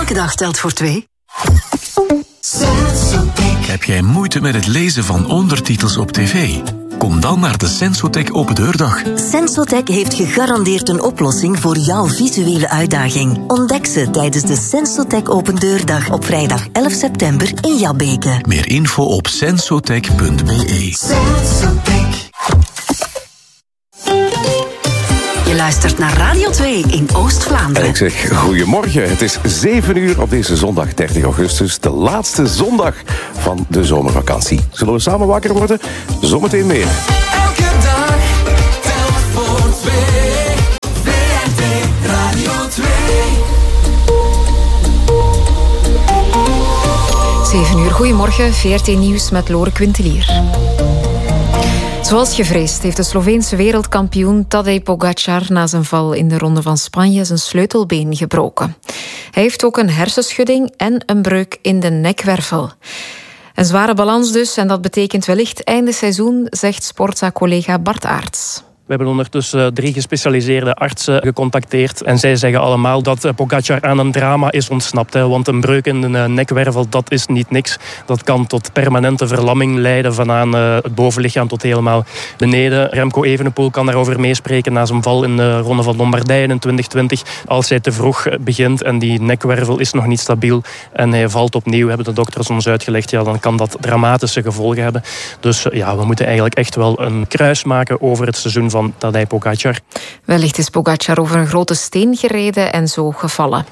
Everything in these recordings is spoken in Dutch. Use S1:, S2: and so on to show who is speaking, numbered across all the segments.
S1: Elke dag telt voor 2.
S2: Heb jij moeite met het lezen van ondertitels op tv? Kom dan naar de Sensotec Open Deurdag.
S1: Sensotec heeft gegarandeerd een oplossing voor jouw visuele uitdaging. Ontdek ze tijdens de Sensotec Open Deurdag op vrijdag 11 september in Jabbeke.
S2: Meer info op sensotec.be.
S1: Je luistert naar Radio 2 in Oost-Vlaanderen.
S3: En ik zeg goedemorgen. Het is 7 uur op deze zondag 30 augustus. De laatste zondag van de zomervakantie. Zullen we samen wakker worden? Zometeen meer.
S4: Elke dag telt voor 2. VRT Radio 2.
S5: 7 uur, goedemorgen. VRT Nieuws met Lore Quintelier. Zoals gevreesd heeft de Sloveense wereldkampioen Tadej Pogačar na zijn val in de Ronde van Spanje zijn sleutelbeen gebroken. Hij heeft ook een hersenschudding en een breuk in de nekwervel. Een zware balans dus, en dat betekent wellicht einde seizoen, zegt Sportza-collega Bart Aerts.
S6: We hebben ondertussen 3 gespecialiseerde artsen gecontacteerd. En zij zeggen allemaal dat Pogačar aan een drama is ontsnapt. Want een breuk in de nekwervel, dat is niet niks. Dat kan tot permanente verlamming leiden vanaan het bovenlichaam tot helemaal beneden. Remco Evenepoel kan daarover meespreken na zijn val in de Ronde van Lombardije in 2020. Als hij te vroeg begint en die nekwervel is nog niet stabiel en hij valt opnieuw, hebben de dokters ons uitgelegd, ja, dan kan dat dramatische gevolgen hebben. Dus ja, we moeten eigenlijk echt wel een kruis maken over het seizoen van Tadej Pogačar.
S5: Wellicht is Pogačar over een grote steen gereden en zo gevallen.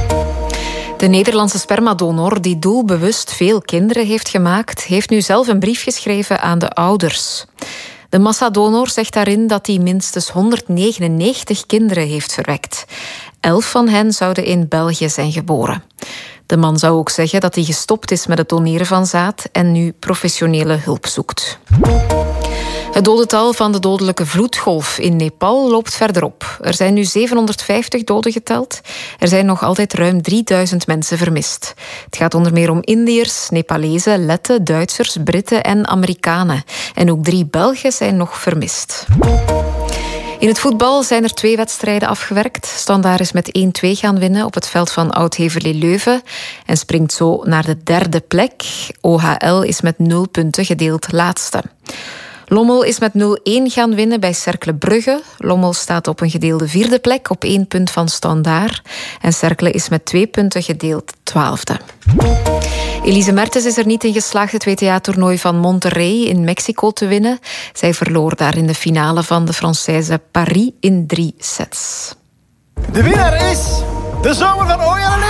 S5: De Nederlandse spermadonor, die doelbewust veel kinderen heeft gemaakt, heeft nu zelf een brief geschreven aan de ouders. De massadonor zegt daarin dat hij minstens 199 kinderen heeft verwekt. 11 van hen zouden in België zijn geboren. De man zou ook zeggen dat hij gestopt is met het doneren van zaad en nu professionele hulp zoekt. Het dodental van de dodelijke vloedgolf in Nepal loopt verder op. Er zijn nu 750 doden geteld. Er zijn nog altijd ruim 3000 mensen vermist. Het gaat onder meer om Indiërs, Nepalezen, Letten, Duitsers, Britten en Amerikanen. En ook 3 Belgen zijn nog vermist. In het voetbal zijn er 2 wedstrijden afgewerkt. Standaard is met 1-2 gaan winnen op het veld van Oud-Heverlee Leuven en springt zo naar de 3e plek. OHL is met 0 punten gedeeld laatste. Lommel is met 0-1 gaan winnen bij Cercle Brugge. Lommel staat op een gedeelde 4e plek op 1 punt van Standaard. En Cercle is met 2 punten gedeeld 12e. Elise Mertens is er niet in geslaagd het WTA-toernooi van Monterrey in Mexico te winnen. Zij verloor daar in de finale van de Française Paris in 3 sets.
S7: De winnaar is de zomer van Ooyen